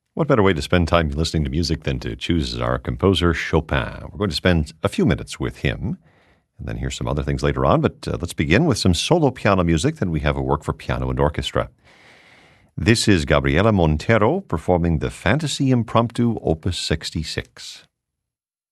What better way to spend time listening to music than to choose our composer Chopin? We're going to spend a few minutes with him and then hear some other things later on, but let's begin with some solo piano music. Then we have a work for piano and orchestra. This is Gabriela Montero performing the Fantasy Impromptu Opus 66.